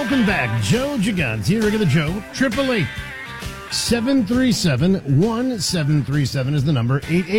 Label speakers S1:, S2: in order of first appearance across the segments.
S1: Welcome back. Joe Gigante, regular Joe, 888-737-1737 is the number,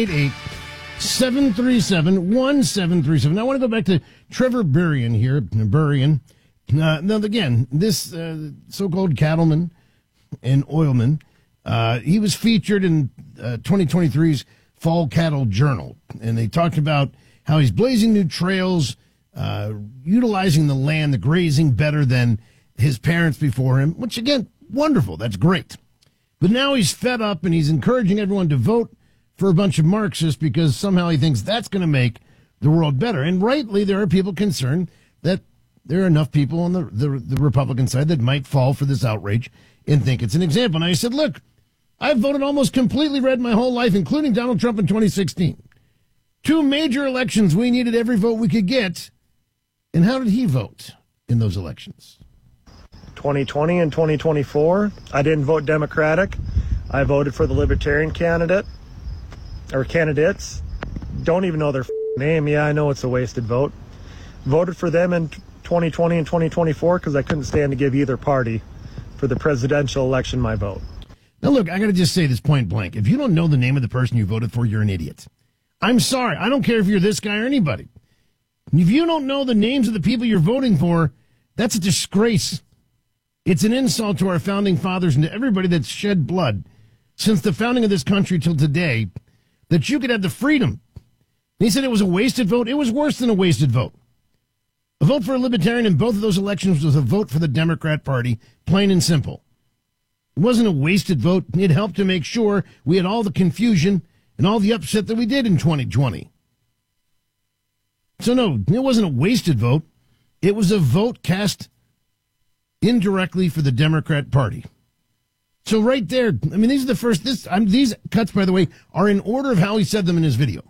S1: 888-737-1737. Now, I want to go back to Trevor Burrian here, Now, again, this so-called cattleman and oilman, he was featured in 2023's Fall Cattle Journal, and they talked about how he's blazing new trails, utilizing the land, the grazing better than his parents before him, which, again, wonderful. That's great. But now he's fed up, and he's encouraging everyone to vote for a bunch of Marxists because somehow he thinks that's going to make the world better. And rightly, there are people concerned that there are enough people on the Republican side that might fall for this outrage and think it's an example. Now, he said, look, I've voted almost completely red my whole life, including Donald Trump in 2016. 2 major elections, we needed every vote we could get. And how did he vote in those elections?
S2: 2020 and 2024, I didn't vote Democratic. I voted for the Libertarian candidate, or candidates. Don't even know their name. Yeah, I know it's a wasted vote. Voted for them in 2020 and 2024 because I couldn't stand to give either party for the presidential election my vote.
S1: Now, look, I got to just say this point blank. If you don't know the name of the person you voted for, you're an idiot. I'm sorry. I don't care if you're this guy or anybody. If you don't know the names of the people you're voting for, that's a disgrace. It's an insult to our founding fathers and to everybody that's shed blood since the founding of this country till today that you could have the freedom. He said it was a wasted vote. It was worse than a wasted vote. A vote for a libertarian in both of those elections was a vote for the Democrat Party, plain and simple. It wasn't a wasted vote. It helped to make sure we had all the confusion and all the upset that we did in 2020. So, no, it wasn't a wasted vote. It was a vote cast indirectly for the Democrat Party. So right there, I mean, these are the first, these cuts, by the way, are in order of how he said them in his video.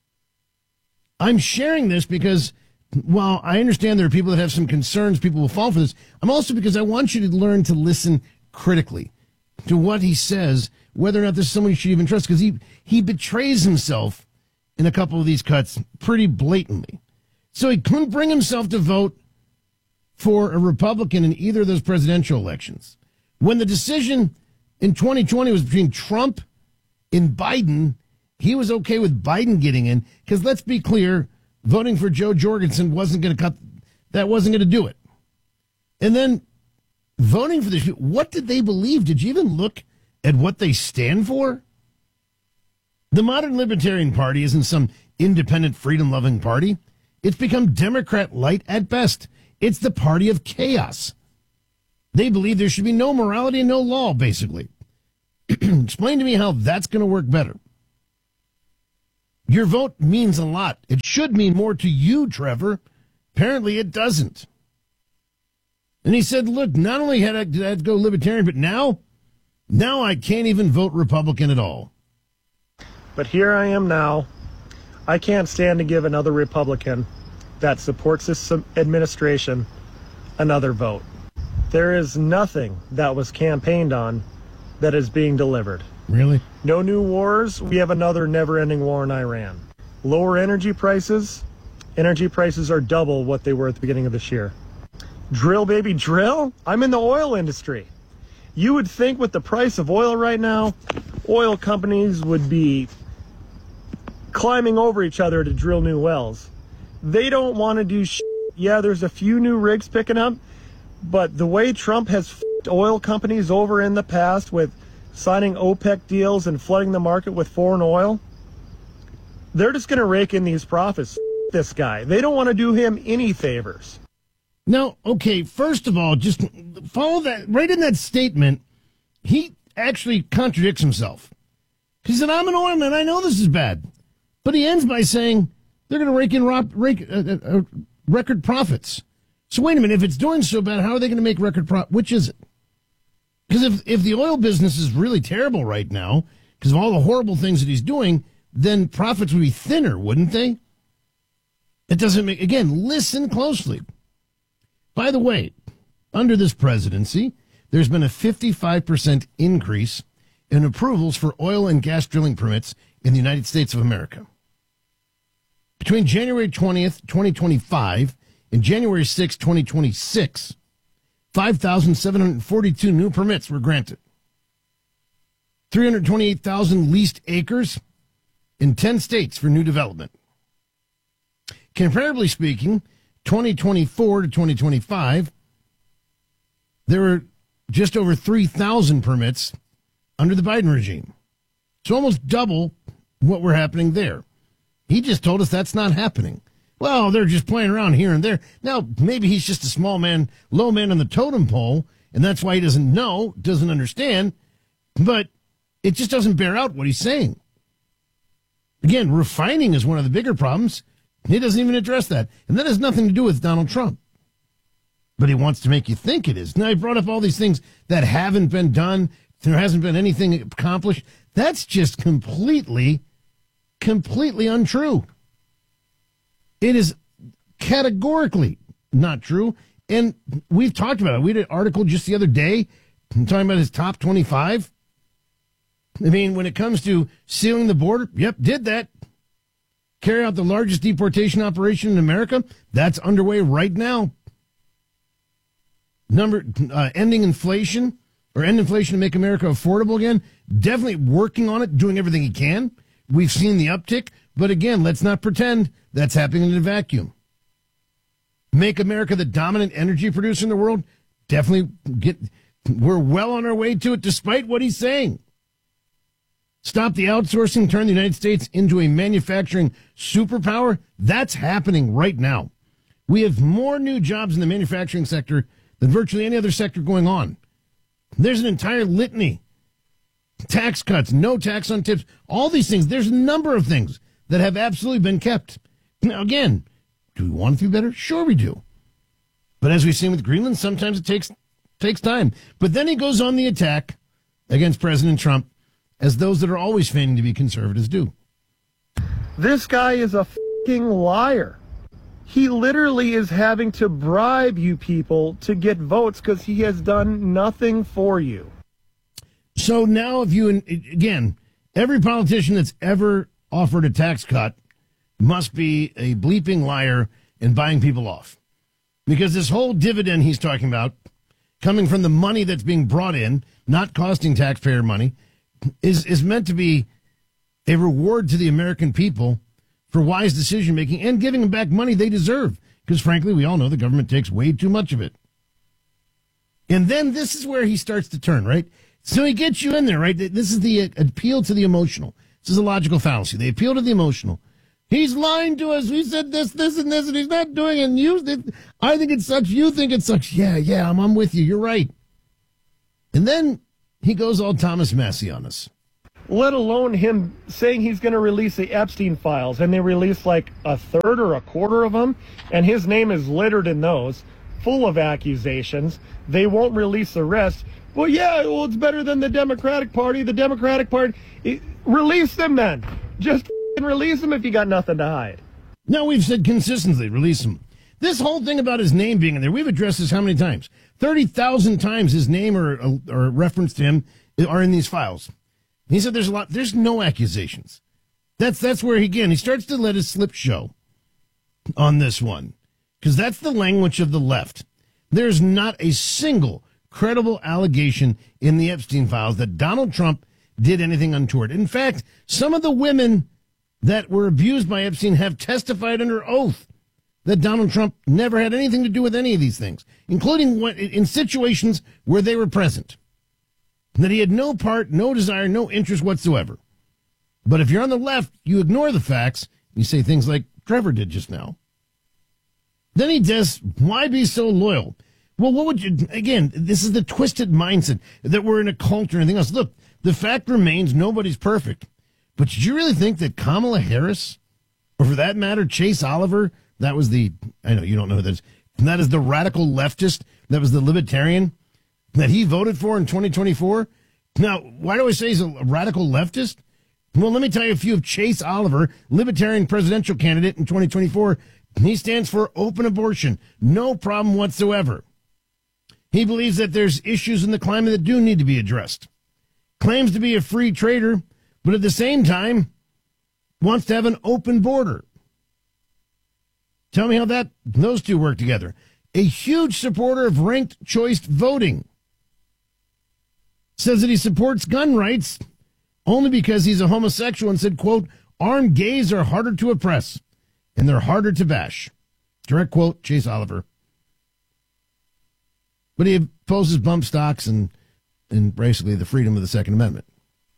S1: I'm sharing this because while I understand there are people that have some concerns, people will fall for this, I'm also because I want you to learn to listen critically to what he says, whether or not this is someone you should even trust, because he betrays himself in a couple of these cuts pretty blatantly. So he couldn't bring himself to vote for a Republican in either of those presidential elections. When the decision in 2020 was between Trump and Biden, he was okay with Biden getting in, because let's be clear, voting for Joe Jorgensen wasn't going to do it. And then voting for this, what did they believe? Did you even look at what they stand for? The modern Libertarian Party isn't some independent, freedom-loving party. It's become Democrat light at best. It's the party of chaos. They believe there should be no morality and no law, basically. Explain to me how that's going to work better. Your vote means a lot. It should mean more to you, Trevor. Apparently it doesn't. And he said, look, not only did I have to go Libertarian, but now I can't even vote Republican at all.
S2: But here I am now. I can't stand to give another Republican that supports this administration another vote. There is nothing that was campaigned on that is being delivered.
S1: Really?
S2: No new wars. We have another never-ending war in Iran. Lower energy prices. Energy prices are double what they were at the beginning of this year. Drill, baby, drill? I'm in the oil industry. You would think with the price of oil right now, oil companies would be climbing over each other to drill new wells. They don't want to do Yeah, there's a few new rigs picking up, but the way Trump has f***ed oil companies over in the past with signing OPEC deals and flooding the market with foreign oil, they're just going to rake in these profits. This guy. They don't want to do him any favors.
S1: Now, okay, first of all, just follow that. Right in that statement, he actually contradicts himself. He said, I'm an oilman, I know this is bad. But he ends by saying they're going to rake in record profits. So wait a minute, if it's doing so bad, how are they going to make record profit? Which is it? Because if the oil business is really terrible right now, because of all the horrible things that he's doing, then profits would be thinner, wouldn't they? It doesn't make, again, listen closely. By the way, under this presidency, there's been a 55% increase in approvals for oil and gas drilling permits in the United States of America. Between January 20th, 2025 and January 6th, 2026, 5,742 new permits were granted. 328,000 leased acres in 10 states for new development. Comparably speaking, 2024 to 2025, there were just over 3,000 permits under the Biden regime. So almost double what were happening there. He just told us that's not happening. Well, they're just playing around here and there. Now, maybe he's just a small man, low man on the totem pole, and that's why he doesn't know, doesn't understand, but it just doesn't bear out what he's saying. Again, refining is one of the bigger problems. He doesn't even address that. And that has nothing to do with Donald Trump. But he wants to make you think it is. Now, he brought up all these things that haven't been done. There hasn't been anything accomplished. That's just completely untrue. It is categorically not true. And we've talked about it. We did an article just the other day talking about his top 25. I mean, when it comes to sealing the border, yep, did that. Carry out the largest deportation operation in America. That's underway right now. Ending inflation, or end inflation to make America affordable again. Definitely working on it, doing everything he can. We've seen the uptick, but again, let's not pretend that's happening in a vacuum. Make America the dominant energy producer in the world. Definitely we're well on our way to it, despite what he's saying. Stop the outsourcing, turn the United States into a manufacturing superpower. That's happening right now. We have more new jobs in the manufacturing sector than virtually any other sector going on. There's an entire litany. Tax cuts, no tax on tips, all these things. There's a number of things that have absolutely been kept. Now, again, do we want it to be better? Sure we do. But as we've seen with Greenland, sometimes it takes time. But then he goes on the attack against President Trump, as those that are always feigning to be conservatives do.
S2: This guy is a fucking liar. He literally is having to bribe you people to get votes because he has done nothing for you.
S1: So now again, every politician that's ever offered a tax cut must be a bleeping liar and buying people off. Because this whole dividend he's talking about, coming from the money that's being brought in, not costing taxpayer money, is meant to be a reward to the American people for wise decision making and giving them back money they deserve. Because frankly, we all know the government takes way too much of it. And then this is where he starts to turn, right? So he gets you in there, right? This is the appeal to the emotional. This is a logical fallacy. They appeal to the emotional. He's lying to us. We said this, and this, and he's not doing it. I think it sucks. You think it sucks. Yeah, I'm with you. You're right. And then he goes all Thomas Massie on us.
S2: Let alone him saying he's going to release the Epstein files, and they released like a third or a quarter of them, and his name is littered in those, full of accusations. They won't release the rest. Well, it's better than the Democratic Party. The Democratic Party, release them then. Just release them if you got nothing to hide.
S1: No, we've said consistently, release them. This whole thing about his name being in there, we've addressed this how many times? 30,000 times his name or reference to him are in these files. He said there's no accusations. That's where, he starts to let his slip show on this one. Because that's the language of the left. There's not a single credible allegation in the Epstein files that Donald Trump did anything untoward. In fact, some of the women that were abused by Epstein have testified under oath that Donald Trump never had anything to do with any of these things, including in situations where they were present. That he had no part, no desire, no interest whatsoever. But if you're on the left, you ignore the facts. You say things like Trevor did just now. Then he does, why be so loyal? Well, what would you, again, this is the twisted mindset that we're in a cult or anything else. Look, the fact remains nobody's perfect. But did you really think that Kamala Harris, or for that matter, Chase Oliver, I know you don't know who that is, that is the radical leftist, that was the libertarian, that he voted for in 2024? Now, why do I say he's a radical leftist? Well, let me tell you a few of Chase Oliver, libertarian presidential candidate in 2024. He stands for open abortion. No problem whatsoever. He believes that there's issues in the climate that do need to be addressed. Claims to be a free trader, but at the same time wants to have an open border. Tell me how those two work together. a huge supporter of ranked choice voting. Says that he supports gun rights only because he's a homosexual and said, quote, armed gays are harder to oppress and they're harder to bash. Direct quote, Chase Oliver. But he opposes bump stocks and basically the freedom of the Second Amendment.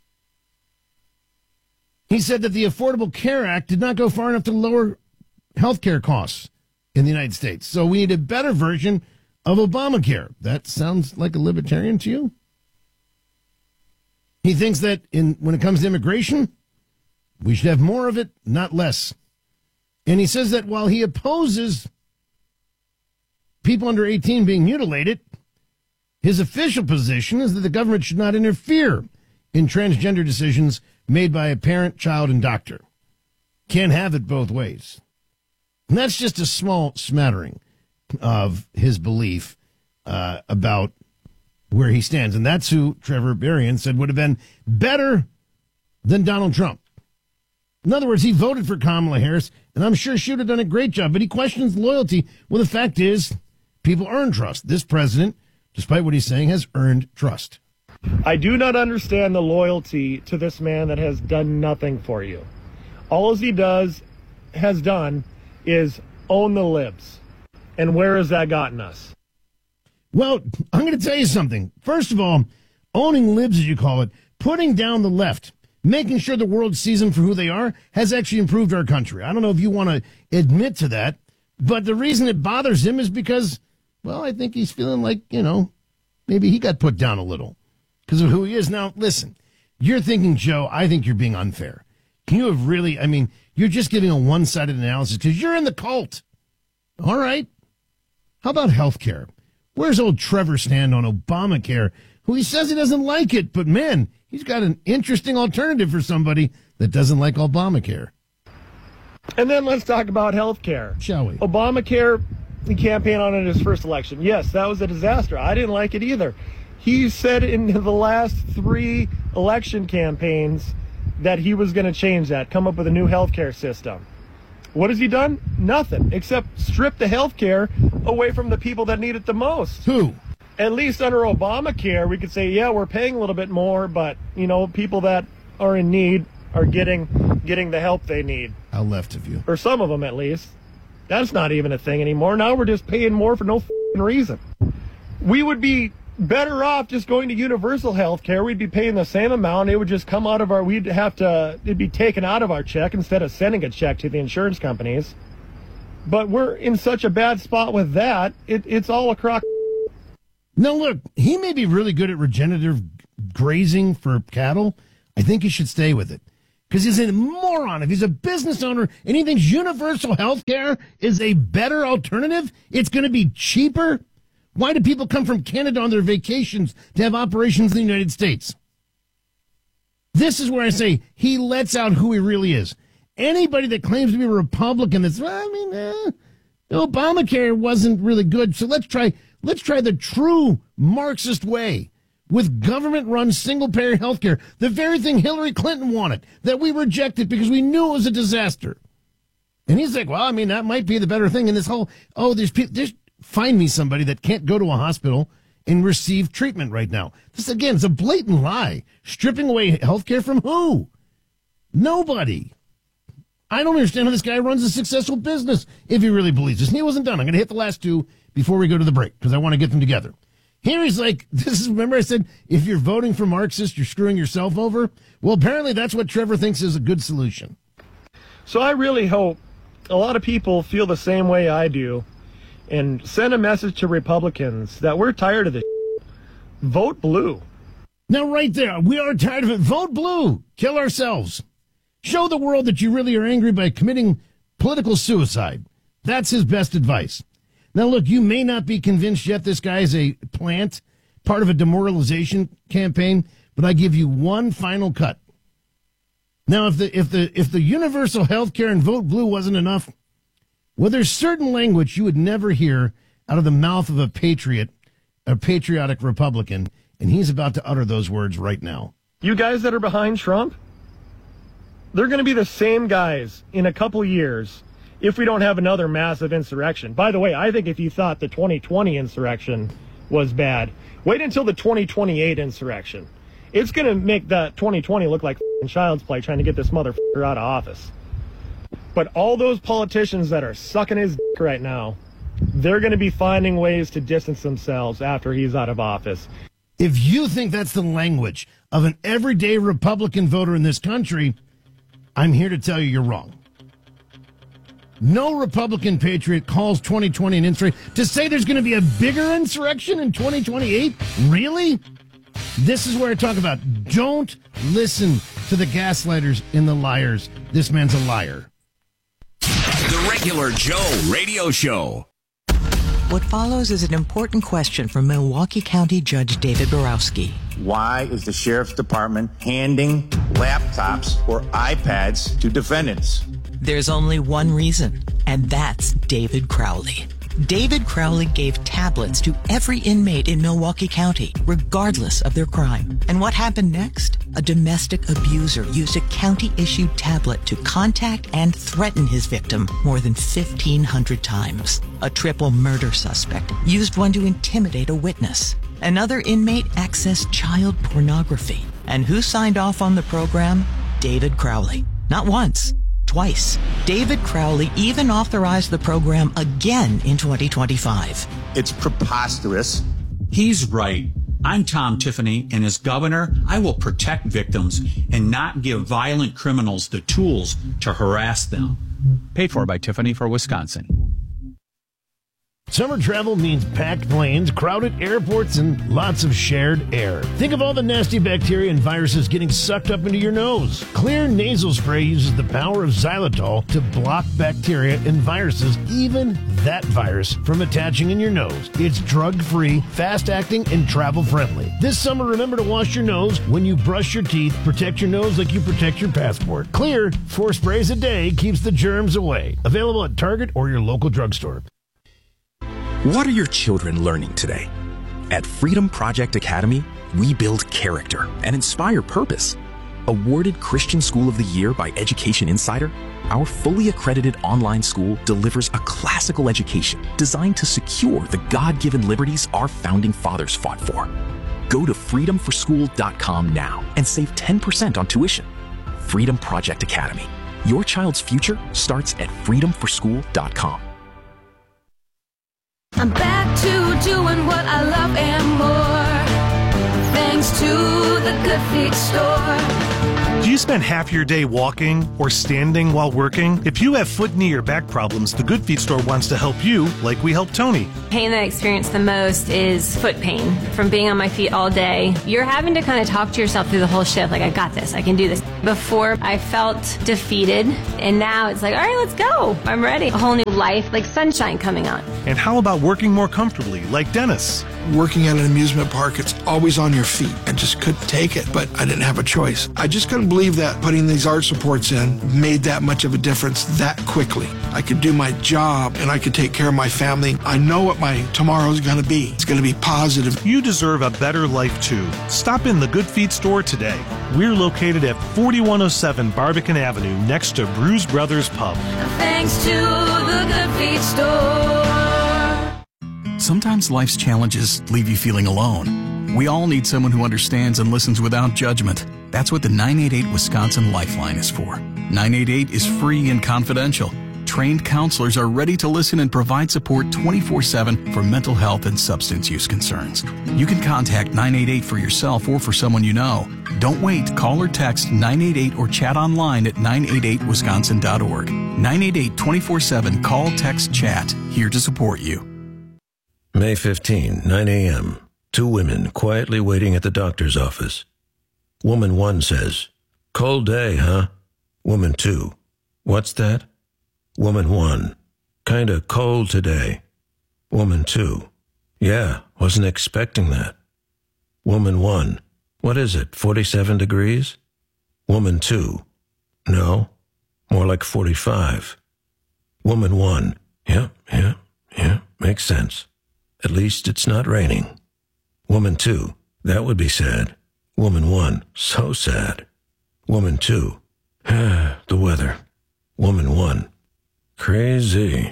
S1: He said that the Affordable Care Act did not go far enough to lower health care costs in the United States. So we need a better version of Obamacare. That sounds like a libertarian to you? He thinks that when it comes to immigration, we should have more of it, not less. And he says that while he opposes people under 18 being mutilated, his official position is that the government should not interfere in transgender decisions made by a parent, child, and doctor. Can't have it both ways. And that's just a small smattering of his belief about where he stands. And that's who Trevor Berrien said would have been better than Donald Trump. In other words, he voted for Kamala Harris, and I'm sure she would have done a great job, but he questions loyalty. Well, the fact is, people earn trust. This president, despite what he's saying, has earned trust.
S2: I do not understand the loyalty to this man that has done nothing for you. All he has done is own the libs. And where has that gotten us?
S1: Well, I'm going to tell you something. First of all, owning libs, as you call it, putting down the left, making sure the world sees them for who they are, has actually improved our country. I don't know if you want to admit to that, but the reason it bothers him is because, well, I think he's feeling like, maybe he got put down a little because of who he is. Now, listen, you're thinking, Joe, I think you're being unfair. Can you have really, you're just giving a one-sided analysis because you're in the cult. All right. How about health care? Where's old Trevor stand on Obamacare, who he says he doesn't like it, but man, he's got an interesting alternative for somebody that doesn't like Obamacare.
S2: And then let's talk about health care.
S1: Shall we?
S2: Obamacare, he campaigned on it in his first election. Yes, that was a disaster. I didn't like it either. He said in the last 3 election campaigns that he was going to change that, come up with a new health care system. What has he done? Nothing, except strip the health care away from the people that need it the most.
S1: Who?
S2: At least under Obamacare, we could say, yeah, we're paying a little bit more, but, people that are in need are getting the help they need.
S1: How left of you.
S2: Or some of them, at least. That's not even a thing anymore. Now we're just paying more for no reason. We would be better off just going to universal health care. We'd be paying the same amount. It would just come out of it'd be taken out of our check instead of sending a check to the insurance companies. But we're in such a bad spot with that. It's all a crock.
S1: No, look, he may be really good at regenerative grazing for cattle. I think he should stay with it. Because he's a moron. If he's a business owner and he thinks universal health care is a better alternative, it's going to be cheaper. Why do people come from Canada on their vacations to have operations in the United States? This is where I say he lets out who he really is. Anybody that claims to be a Republican that's, Obamacare wasn't really good, so let's try the true Marxist way with government-run single-payer health care, the very thing Hillary Clinton wanted, that we rejected because we knew it was a disaster. And he's like, that might be the better thing in this whole, there's people, find me somebody that can't go to a hospital and receive treatment right now. This, again, is a blatant lie. Stripping away health care from who? Nobody. I don't understand how this guy runs a successful business if he really believes this. And he wasn't done. I'm going to hit the last 2 before we go to the break because I want to get them together. Here he's like, remember I said, if you're voting for Marxist, you're screwing yourself over? Well, apparently that's what Trevor thinks is a good solution.
S2: So I really hope a lot of people feel the same way I do and send a message to Republicans that we're tired of this. Vote blue.
S1: Now, right there, we are tired of it. Vote blue. Kill ourselves. Show the world that you really are angry by committing political suicide. That's his best advice. Now, look, you may not be convinced yet this guy is a plant, part of a demoralization campaign, but I give you one final cut. Now, if the universal health care and vote blue wasn't enough, well, there's certain language you would never hear out of the mouth of a patriot, a patriotic Republican, and he's about to utter those words right now.
S2: You guys that are behind Trump, they're going to be the same guys in a couple years, if we don't have another massive insurrection. By the way, I think if you thought the 2020 insurrection was bad, wait until the 2028 insurrection. It's going to make that 2020 look like child's play trying to get this motherfucker out of office. But all those politicians that are sucking his dick right now, they're going to be finding ways to distance themselves after he's out of office.
S1: If you think that's the language of an everyday Republican voter in this country, I'm here to tell you you're wrong. No Republican patriot calls 2020 an insurrection. To say there's going to be a bigger insurrection in 2028? Really? This is where I talk about don't listen to the gaslighters and the liars. This man's a liar.
S3: The Regular Joe Radio Show.
S4: What follows is an important question from Milwaukee County Judge David Borowski.
S5: Why is the Sheriff's Department handing laptops or iPads to defendants?
S4: There's only one reason, and that's David Crowley. David Crowley gave tablets to every inmate in Milwaukee County, regardless of their crime. And what happened next? A domestic abuser used a county-issued tablet to contact and threaten his victim more than 1,500 times. A triple murder suspect used one to intimidate a witness. Another inmate accessed child pornography. And who signed off on the program? David Crowley. Not once. Twice. David Crowley even authorized the program again in 2025.
S5: It's preposterous.
S6: He's right. I'm Tom Tiffany, and as governor, I will protect victims and not give violent criminals the tools to harass them.
S7: Paid for by Tiffany for Wisconsin.
S1: Summer travel means packed planes, crowded airports, and lots of shared air. Think of all the nasty bacteria and viruses getting sucked up into your nose. Clear nasal spray uses the power of xylitol to block bacteria and viruses, even that virus, from attaching in your nose. It's drug-free, fast-acting, and travel-friendly. This summer, remember to wash your nose when you brush your teeth. Protect your nose like you protect your passport. Clear, 4 sprays a day keeps the germs away. Available at Target or your local drugstore.
S8: What are your children learning today? At Freedom Project Academy, we build character and inspire purpose. Awarded Christian School of the Year by Education Insider, our fully accredited online school delivers a classical education designed to secure the God-given liberties our founding fathers fought for. Go to freedomforschool.com now and save 10% on tuition. Freedom Project Academy. Your child's future starts at freedomforschool.com.
S9: I'm back to doing what I love and more, thanks to the Good Feet store.
S10: Do you spend half your day walking or standing while working? If you have foot, knee, or back problems, the Good Feet store wants to help you like we helped Tony.
S11: Pain that I experience the most is foot pain from being on my feet all day. You're having to kind of talk to yourself through the whole shift, like, I got this, I can do this. Before, I felt defeated, and now it's like, all right, let's go. I'm ready. A whole new life, like sunshine coming on.
S10: And how about working more comfortably, like Dennis?
S12: Working at an amusement park, it's always on your feet. I just couldn't take it, but I didn't have a choice. I just couldn't believe that putting these arch supports in made that much of a difference that quickly. I could do my job and I could take care of my family. I know what my tomorrow's going to be. It's going to be positive.
S10: You deserve a better life too. Stop in the Good Feet store today. We're located at 4107 Barbican Avenue next to Bruise Brothers Pub.
S9: Thanks to the Good Feet store.
S13: Sometimes life's challenges leave you feeling alone. We all need someone who understands and listens without judgment. That's what the 988 Wisconsin Lifeline is for. 988 is free and confidential. Trained counselors are ready to listen and provide support 24/7 for mental health and substance use concerns. You can contact 988 for yourself or for someone you know. Don't wait. Call or text 988 or chat online at 988wisconsin.org. 988 24/7 call, text, chat. Here to support you.
S14: May 15, 9 a.m. 2 women quietly waiting at the doctor's office. Woman 1 says, "Cold day, huh?" Woman 2, "What's that?" Woman 1, "Kinda cold today." Woman 2, "Yeah, wasn't expecting that." Woman 1, "What is it, 47 degrees?" Woman 2, "No, more like 45. Woman 1, yeah, makes sense. At least it's not raining." Woman 2, "That would be sad." Woman 1, "So sad." Woman 2, "The weather." Woman 1, Crazy.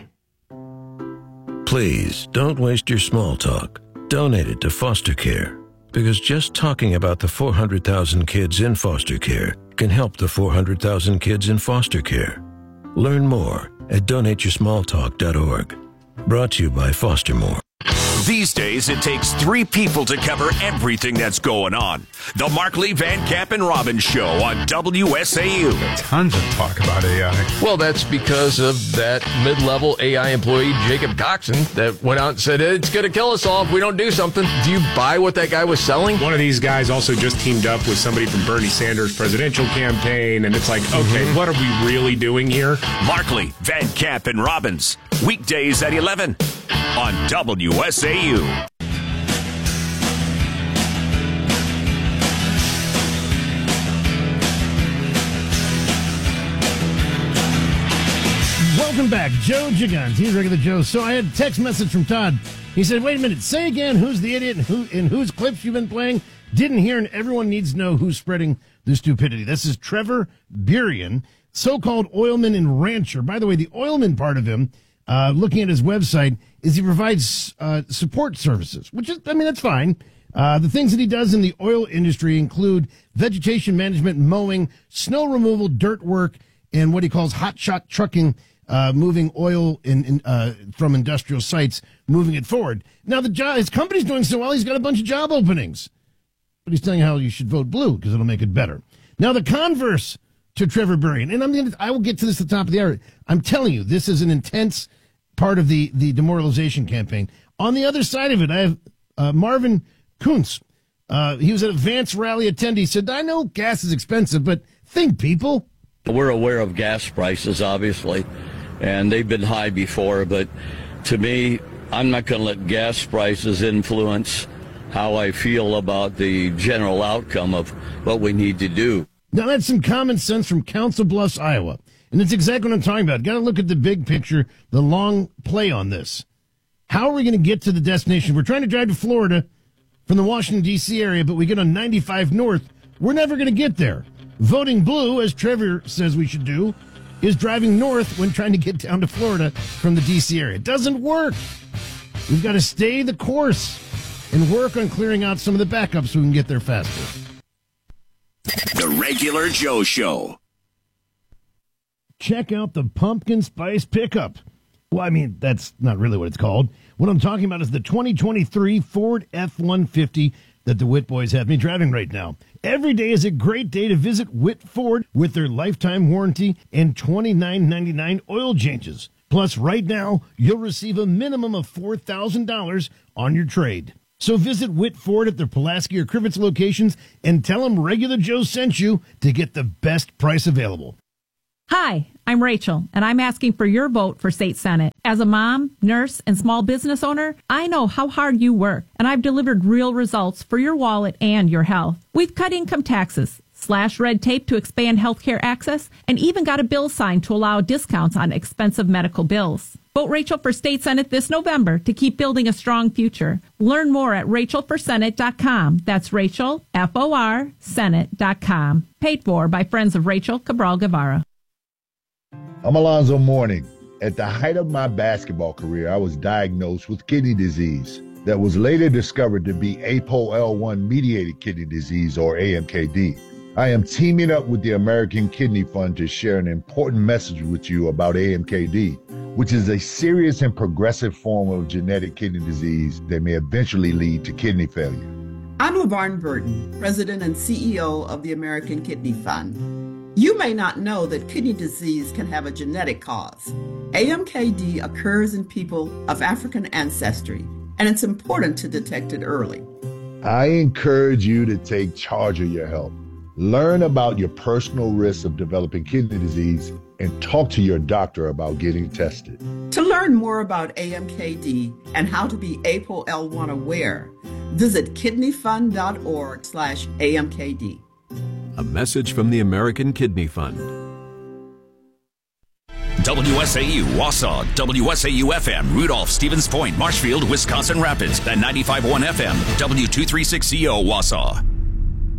S14: Please don't waste your small talk. Donate it to foster care, because just talking about the 400,000 kids in foster care can help the 400,000 kids in foster care. Learn more at donateyoursmalltalk.org. Brought to you by Foster More.
S3: These days, it takes 3 people to cover everything that's going on. The Markley, Van Camp, and Robbins Show on WSAU.
S15: Tons of talk about AI.
S16: Well, that's because of that mid-level AI employee, Jacob Coxon, that went out and said, it's going to kill us all if we don't do something. Do you buy what that guy was selling?
S15: One of these guys also just teamed up with somebody from Bernie Sanders' presidential campaign, and it's like, okay, what are we really doing here?
S3: Markley, Van Camp, and Robbins. Weekdays at 11 on WSAU.
S1: Welcome back, Joe Gigons. He's Regular Joe. So I had a text message from Todd. He said, wait a minute, say again who's the idiot and in whose clips you've been playing. Didn't hear, and everyone needs to know who's spreading the stupidity. This is Trevor Burien, so-called oilman and rancher. By the way, the oilman part of him, looking at his website, is he provides support services, which is, I mean, that's fine. The things that he does in the oil industry include vegetation management, mowing, snow removal, dirt work, and what he calls hot shot trucking, moving oil from industrial sites, moving it forward. Now, his company's doing so well, he's got a bunch of job openings. But he's telling you how you should vote blue because it'll make it better. Now, the converse to Trevor Burien, and I will get to this at the top of the hour. I'm telling you, this is an intense part of the demoralization campaign. On the other side of it, I have Marvin Kuntz. He was an Advance rally attendee. He said, I know gas is expensive, but think, people.
S17: We're aware of gas prices, obviously, and they've been high before, but to me, I'm not going to let gas prices influence how I feel about the general outcome of what we need to do.
S1: Now, that's some common sense from Council Bluffs, Iowa. And that's exactly what I'm talking about. Got to look at the big picture, the long play on this. How are we going to get to the destination? We're trying to drive to Florida from the Washington, D.C. area, but we get on 95 North. We're never going to get there. Voting blue, as Trevor says we should do, is driving north when trying to get down to Florida from the D.C. area. It doesn't work. We've got to stay the course and work on clearing out some of the backups so we can get there faster.
S3: The Regular Joe Show.
S1: Check out the pumpkin spice pickup. Well, I mean, that's not really what it's called. What I'm talking about is the 2023 Ford F-150 that the Witt boys have me driving right now. Every day is a great day to visit Witt Ford with their lifetime warranty and $29.99 oil changes. Plus, right now, you'll receive a minimum of $4,000 on your trade. So visit Witt Ford at their Pulaski or Crivets locations and tell them Regular Joe sent you to get the best price available.
S18: Hi, I'm Rachel, and I'm asking for your vote for state senate. As a mom, nurse, and small business owner, I know how hard you work, and I've delivered real results for your wallet and your health. We've cut income taxes, slashed red tape to expand healthcare access, and even got a bill signed to allow discounts on expensive medical bills. Vote Rachel for state senate this November to keep building a strong future. Learn more at RachelForSenate.com. That's Rachel, F-O-R, Senate.com. Paid for by Friends of Rachel Cabral Guevara.
S19: I'm Alonzo Mourning. At the height of my basketball career, I was diagnosed with kidney disease that was later discovered to be APOL1-mediated kidney disease, or AMKD. I am teaming up with the American Kidney Fund to share an important message with you about AMKD, which is a serious and progressive form of genetic kidney disease that may eventually lead to kidney failure.
S20: I'm LaVarn Burton, President and CEO of the American Kidney Fund. You may not know that kidney disease can have a genetic cause. AMKD occurs in people of African ancestry, and it's important to detect it early.
S19: I encourage you to take charge of your health. Learn about your personal risks of developing kidney disease and talk to your doctor about getting tested.
S20: To learn more about AMKD and how to be APOL1 aware, visit kidneyfund.org/AMKD.
S21: A message from the American Kidney Fund.
S3: WSAU, Wausau, WSAU-FM, Rudolph, Stevens Point, Marshfield, Wisconsin Rapids, and 95.1 FM, W236CO, Wausau.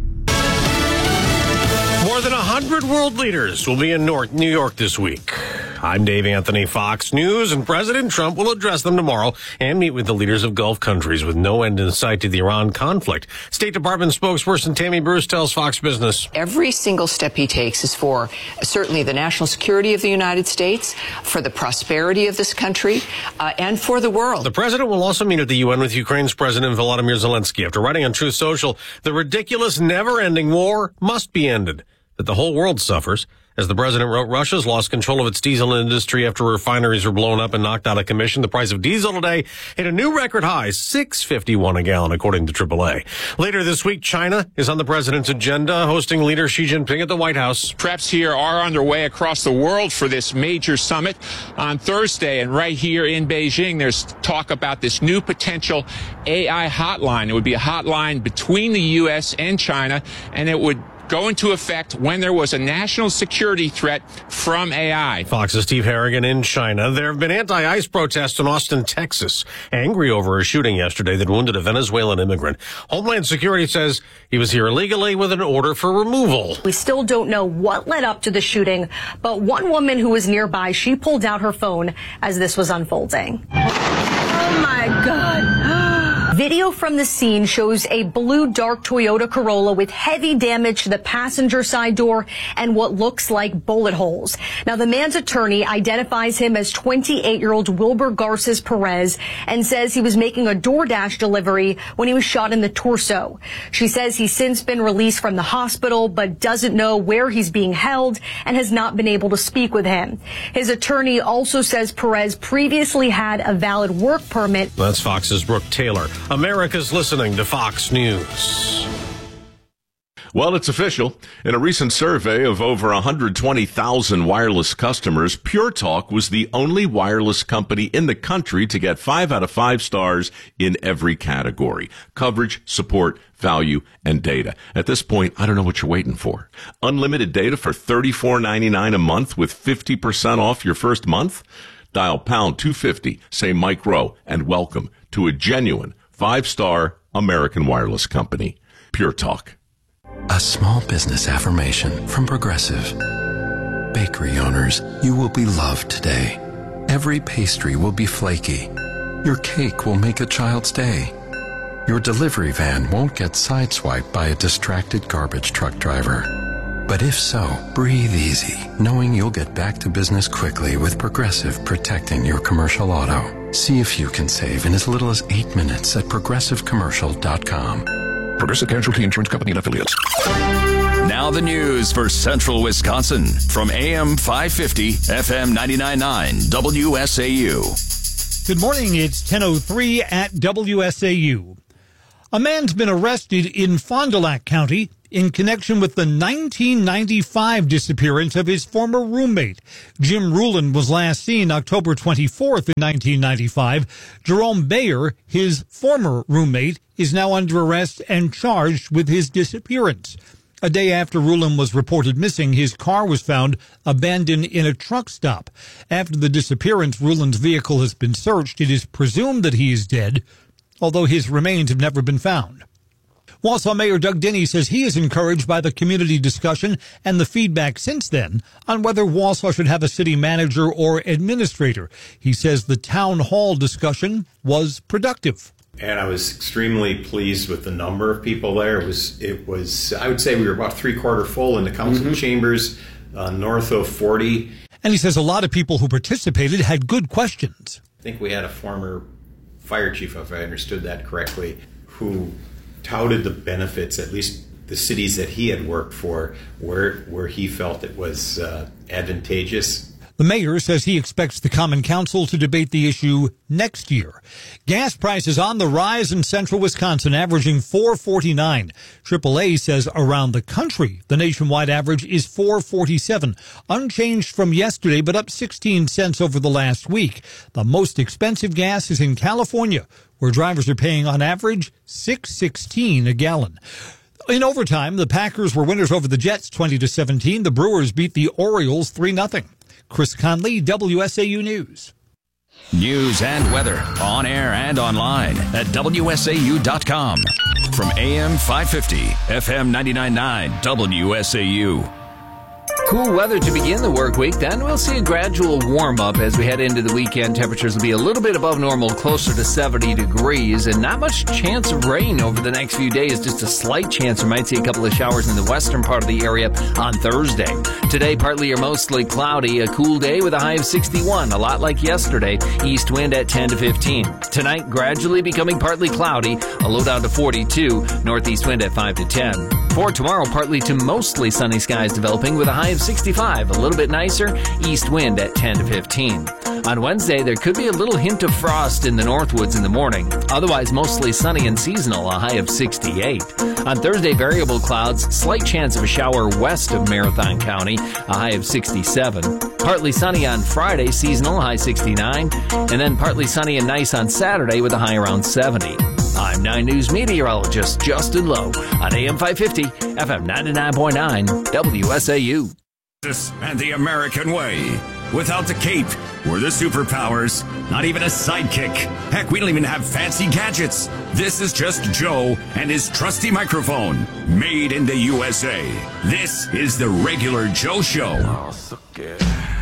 S22: More than 100 world leaders will be in New York this week.
S2: I'm Dave Anthony, Fox News, and President Trump will address them tomorrow and meet with the leaders of Gulf countries with no end in sight to the Iran conflict. State Department spokesperson Tammy Bruce tells Fox Business.
S22: Every single step he takes is for certainly the national security of the United States, for the prosperity of this country, and for the world.
S2: The president will also meet at the UN with Ukraine's President Volodymyr Zelensky after writing on Truth Social, the ridiculous, never-ending war must be ended, that the whole world suffers. As the president wrote, Russia's lost control of its diesel industry after refineries were blown up and knocked out of commission. The price of diesel today hit a new record high, $6.51 a gallon, according to AAA. Later this week, China is on the president's agenda, hosting leader Xi Jinping at the White House.
S23: Preps here are underway across the world for this major summit on Thursday. And right here in Beijing, there's talk about this new potential AI hotline. It would be a hotline between the U.S. and China, and it would go into effect when there was a national security threat from AI.
S2: Fox's Steve Harrigan in China. There have been anti-ICE protests in Austin, Texas, angry over a shooting yesterday that wounded a Venezuelan immigrant. Homeland Security says he was here illegally with an order for removal.
S24: We still don't know what led up to the shooting, but one woman who was nearby, she pulled out her phone as this was unfolding. Oh my God. Video from the scene shows a blue dark Toyota Corolla with heavy damage to the passenger side door and what looks like bullet holes. Now, the man's attorney identifies him as 28-year-old Wilbur Garces Perez and says he was making a DoorDash delivery when he was shot in the torso. She says he's since been released from the hospital but doesn't know where he's being held and has not been able to speak with him. His attorney also says Perez previously had a valid work permit.
S2: That's Fox's Brooke Taylor. America's listening to Fox News.
S25: Well, it's official. In a recent survey of over 120,000 wireless customers, Pure Talk was the only wireless company in the country to get 5 out of 5 stars in every category: coverage, support, value, and data. At this point, I don't know what you're waiting for. Unlimited data for $34.99 a month with 50% off your first month? Dial pound 250, say Mike Rowe, and welcome to a genuine 5-star American wireless company. Pure Talk.
S26: A small business affirmation from Progressive. Bakery owners, you will be loved today. Every pastry will be flaky. Your cake will make a child's day. Your delivery van won't get sideswiped by a distracted garbage truck driver. But if so, breathe easy, knowing you'll get back to business quickly with Progressive protecting your commercial auto. See if you can save in as little as 8 minutes at progressivecommercial.com.
S27: Progressive Casualty Insurance Company and Affiliates.
S3: Now the news for Central Wisconsin from AM 550, FM 99.9, WSAU.
S28: Good morning. It's 10:03 at WSAU. A man's been arrested in Fond du Lac County in connection with the 1995 disappearance of his former roommate. Jim Rulin was last seen October 24th in 1995. Jerome Bayer, his former roommate, is now under arrest and charged with his disappearance. A day after Rulin was reported missing, his car was found abandoned in a truck stop. After the disappearance, Rulin's vehicle has been searched. It is presumed that he is dead, although his remains have never been found. Wausau Mayor Doug Denny says he is encouraged by the community discussion and the feedback since then on whether Wausau should have a city manager or administrator. He says the town hall discussion was productive.
S29: And I was extremely pleased with the number of people there. It was I would say we were about 3/4 full in the council chambers, north of 40.
S28: And he says a lot of people who participated had good questions.
S29: I think we had a former fire chief, if I understood that correctly, who touted the benefits, at least the cities that he had worked for, where he felt it was advantageous.
S28: The mayor says he expects the Common Council to debate the issue next year. Gas prices on the rise in central Wisconsin, averaging $4.49. AAA says around the country, the nationwide average is $4.47, unchanged from yesterday, but up 16 cents over the last week. The most expensive gas is in California, where drivers are paying on average $6.16 a gallon. In overtime, the Packers were winners over the Jets 20-17. The Brewers beat the Orioles 3-0. Chris Conley, WSAU News.
S3: News and weather on air and online at WSAU.com. From AM 550, FM 99.9, WSAU.
S4: Cool weather to begin the work week. Then we'll see a gradual warm up as we head into the weekend. Temperatures will be a little bit above normal, closer to 70 degrees, and not much chance of rain over the next few days. Just a slight chance. We might see a couple of showers in the western part of the area on Thursday. Today, partly or mostly cloudy. A cool day with a high of 61, a lot like yesterday. East wind at 10 to 15. Tonight, gradually becoming partly cloudy, a low down to 42. Northeast wind at 5 to 10. For tomorrow, partly to mostly sunny skies developing with a high of 65, a little bit nicer, east wind at 10 to 15. On Wednesday, there could be a little hint of frost in the Northwoods in the morning. Otherwise, mostly sunny and seasonal, a high of 68. On Thursday, variable clouds, slight chance of a shower west of Marathon County, a high of 67. Partly sunny on Friday, seasonal, high 69. And then partly sunny and nice on Saturday with a high around 70. I'm 9 News meteorologist Justin Lowe on AM 550, FM 99.9, WSAU.
S3: This and the American way. Without the cape or the superpowers, not even a sidekick. Heck, we don't even have fancy gadgets. This is just Joe and his trusty microphone, made in the USA. This is the Regular Joe Show.
S5: Oh, so good.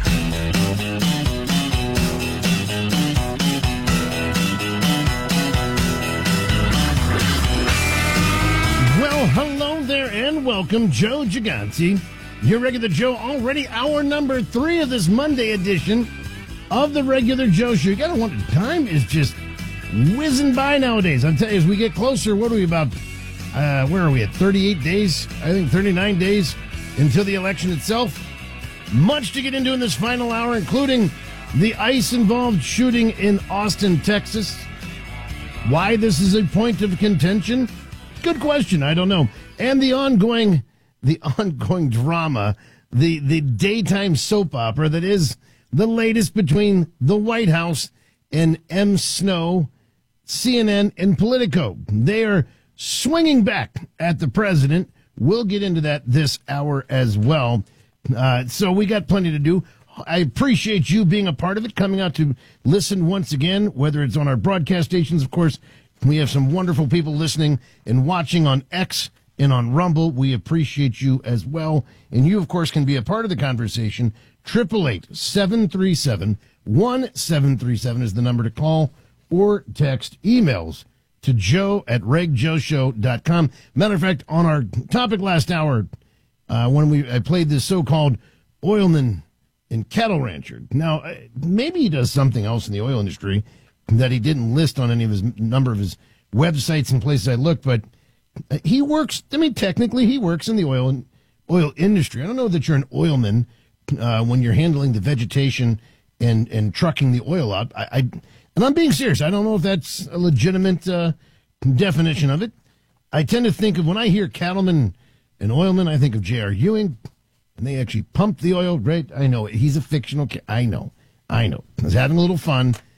S1: Well, hello there and welcome, Joe Gigante. Your Regular Joe, already hour number 3 of this Monday edition of the Regular Joe Show. You gotta wonder, time is just whizzing by nowadays. I'll tell you, as we get closer, what are we about, where are we at, 38 days? I think 39 days until the election itself. Much to get into in this final hour, including the ICE-involved shooting in Austin, Texas. Why this is a point of contention? Good question, I don't know. And the ongoing drama, the daytime soap opera that is the latest between the White House and M. Snow, CNN, and Politico. They are swinging back at the president. We'll get into that this hour as well. So we got plenty to do. I appreciate you being a part of it, coming out to listen once again, whether it's on our broadcast stations. Of course, we have some wonderful people listening and watching on X and on Rumble. We appreciate you as well. And you, of course, can be a part of the conversation. 888-737-1737 is the number to call or text. Emails to joe@regjoeshow.com. Matter of fact, on our topic last hour, when I played this so-called oilman and cattle rancher. Now, maybe he does something else in the oil industry that he didn't list on any of his number of his websites and places I looked, but he works, technically he works in the oil industry. I don't know that you're an oilman when you're handling the vegetation and trucking the oil out. And I'm being serious. I don't know if that's a legitimate definition of it. I tend to think of, when I hear cattleman and oilman, I think of J.R. Ewing, and they actually pumped the oil, right? I know, he's a fictional, I know. I was having a little fun.